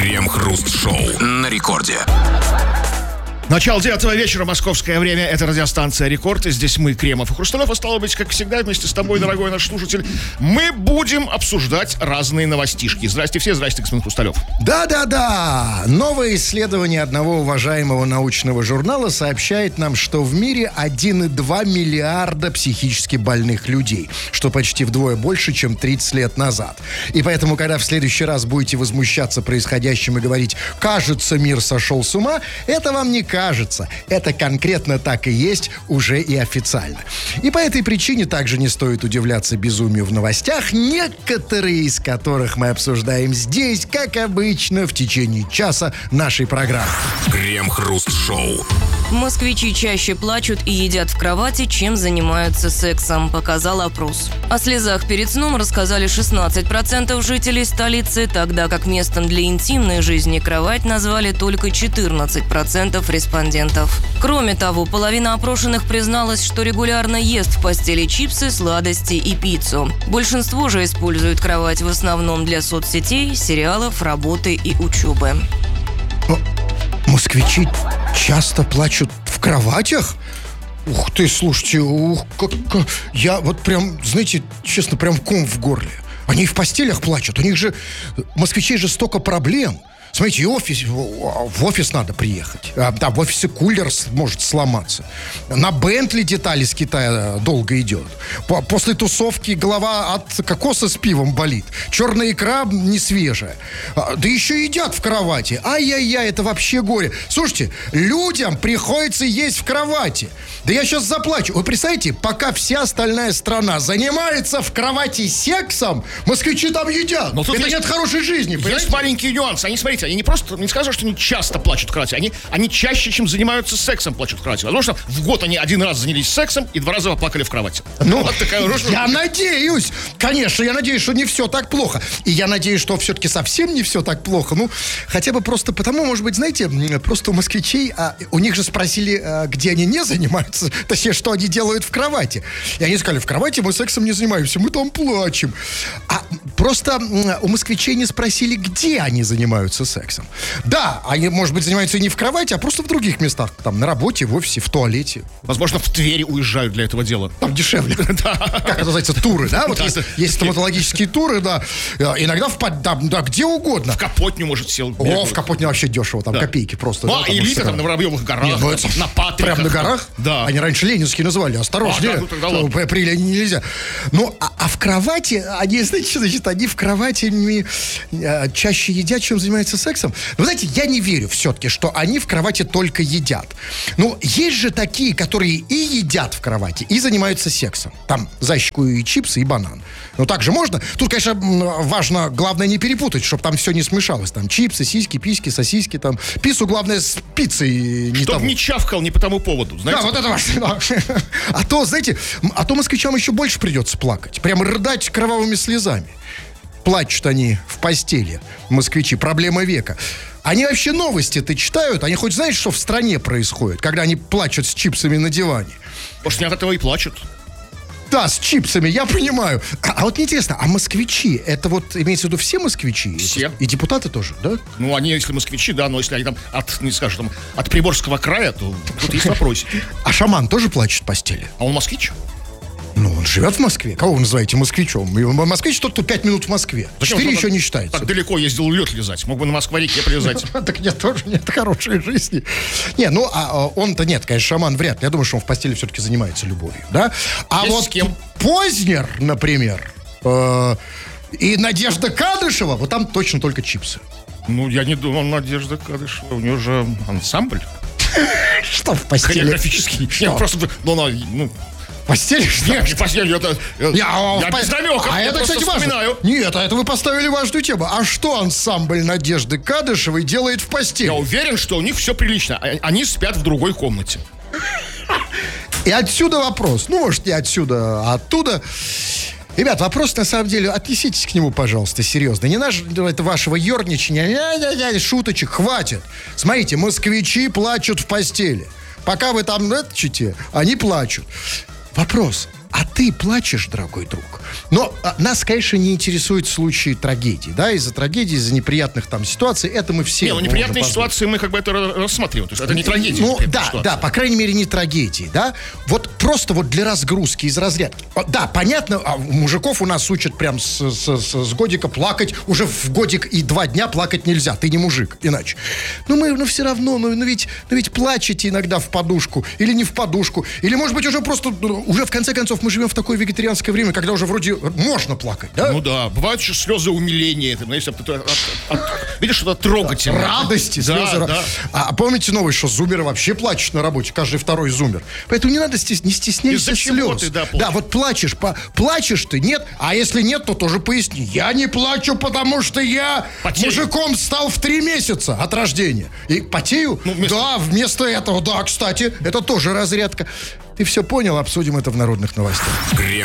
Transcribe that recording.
Крем-хруст-шоу на рекорде. Начало 9 вечера, московское время. Это радиостанция «Рекорд». И здесь мы, Кремов и Хрусталев. А стало быть, как всегда, вместе с тобой, дорогой наш слушатель, мы будем обсуждать разные новостишки. Здрасте все, здрасте, господин Хрусталев. Да-да-да! Новое исследование одного уважаемого научного журнала сообщает нам, что в мире 1,2 миллиарда психически больных людей, что почти вдвое больше, чем 30 лет назад. И поэтому, когда в следующий раз будете возмущаться происходящим и говорить «кажется, мир сошел с ума», это вам не кажется. Это конкретно так и есть уже и официально. И по этой причине также не стоит удивляться безумию в новостях, некоторые из которых мы обсуждаем здесь, как обычно, в течение часа нашей программы. Крем-хруст-шоу. Москвичи чаще плачут и едят в кровати, чем занимаются сексом, показал опрос. О слезах перед сном рассказали 16% жителей столицы, тогда как местом для интимной жизни кровать назвали только 14% респондентов. Кроме того, половина опрошенных призналась, что регулярно ест в постели чипсы, сладости и пиццу. Большинство же используют кровать в основном для соцсетей, сериалов, работы и учебы. Москвичи часто плачут в кроватях? Ух ты, слушайте, я вот прям, знаете, честно, прям ком в горле. Они и в постелях плачут, у них же, москвичей же столько проблем. Смотрите, и в офис надо приехать. Да, в офисе кулер может сломаться. На Бентли детали с Китая долго идет. После тусовки голова от кокоса с пивом болит. Черная икра не свежая. Да еще едят в кровати. Ай-яй-яй, это вообще горе. Слушайте, людям приходится есть в кровати. Да я сейчас заплачу. Вы представляете, пока вся остальная страна занимается в кровати сексом, москвичи там едят. Но тут нет хорошей жизни. Есть маленький нюанс. Они, смотрите, они не просто, не скажу, что они часто плачут в кровати, они чаще, чем занимаются сексом, плачут в кровати. Возможно, в год они один раз занялись сексом и 2 раза поплакали в кровати. Ну, вот я надеюсь, конечно, я надеюсь, что не все так плохо. И я надеюсь, что все-таки совсем не все так плохо. Ну, хотя бы просто потому, может быть, знаете, просто у москвичей, у них же спросили, где они не занимаются, точнее, что они делают в кровати. И они сказали, в кровати мы сексом не занимаемся, мы там плачем. А просто у москвичей не спросили, где они занимаются сексом. Да, они, может быть, занимаются и не в кровати, а просто в других местах. Там, на работе, в офисе, в туалете. Возможно, в Твери уезжают для этого дела. Там дешевле. Как это называется? Туры, да? Вот есть стоматологические туры, да. Иногда да, где угодно. В Капотню, может, сел. О, в Капотне вообще дешево. Там копейки просто. Ну, и элита там на Воробьевых горах. На Патриках. Прям на горах? Да. Они раньше ленинские называли. Осторожнее. При Ленине нельзя. Ну, а в кровати, они, значит, они в кровати чаще едят, чем занимаются сексом. Вы знаете, я не верю все-таки, что они в кровати только едят. Ну, есть же такие, которые и едят в кровати, и занимаются сексом. Там зайчику и чипсы, и банан. Ну, так же можно. Тут, конечно, важно, главное не перепутать, чтобы там все не смешалось. Там чипсы, сиськи, письки, сосиски, там. Пиццу, главное, с пиццей не Чтоб не чавкал не по тому поводу, знаете? Да, вот это важно. А то, знаете, москвичам еще больше придется плакать. Прямо рыдать кровавыми слезами. Плачут они в постели, москвичи, проблема века. Они вообще новости-то читают? Они хоть знают, что в стране происходит, когда они плачут с чипсами на диване? Может, не от этого и плачут? Да, с чипсами, я понимаю. А вот мне интересно, а москвичи, это вот имеется в виду все москвичи? Все. И депутаты тоже, да? Ну, они, если москвичи, да, но если они там от Приморского края, то тут есть вопросики. А шаман тоже плачет в постели? А он москвич? Ну, он живет в Москве. Кого вы называете москвичом? Москвич тот, кто 5 минут в Москве. 4 еще не считается. Так далеко ездил лед лизать. Мог бы на Москва-реке полезать. Так нет, тоже нет хорошей жизни. Не, ну, а он-то нет, конечно, шаман вряд ли. Я думаю, что он в постели все-таки занимается любовью, да? А вот с кем? Познер, например, и Надежда Кадышева, вот там точно только чипсы. Ну, я не думал, Надежда Кадышева. У нее же ансамбль. Что в постели? Хореографический. Я просто, постель? Нет, не постель, я без намеков, я это, просто кстати, вспоминаю. Важно. Нет, это вы поставили важную тему. А что ансамбль Надежды Кадышевой делает в постели? Я уверен, что у них все прилично. Они спят в другой комнате. И отсюда вопрос. Ну, может, не отсюда, а оттуда. Ребят, вопрос, на самом деле, отнеситесь к нему, пожалуйста, серьезно. Не это вашего ерничания, шуточек, хватит. Смотрите, москвичи плачут в постели. Пока вы там чите, они плачут. Вопрос. А ты плачешь, дорогой друг? Но нас, конечно, не интересуют случаи трагедий, да, из-за трагедий, из-за неприятных там ситуаций, это мы все... Не, неприятные ситуации мы как бы это рассматриваем, то есть это не трагедия. Ну, да, по крайней мере, не трагедии, да. Вот просто вот для разгрузки из разрядки. Да, понятно, мужиков у нас учат прям с годика плакать, уже в годик и 2 дня плакать нельзя, ты не мужик, иначе. Но все равно, ведь плачете иногда в подушку, или не в подушку, или, может быть, уже просто, уже в конце концов, мы живем в такое вегетарианское время, когда уже вроде можно плакать, да? Ну да, бывают еще слезы умиления, видишь, что-то трогательное. Радости, слезы. Да. А помните новость, что зумеры вообще плачут на работе, каждый второй зумер. Поэтому не надо не стесняйся слез. Ты, да, вот плачешь ты, нет, а если нет, то тоже поясни. Я не плачу, потому что я мужиком стал в 3 месяца от рождения. И потею? Да, вместо этого, да, кстати, это тоже разрядка. Ты все понял, обсудим это в народных новостях.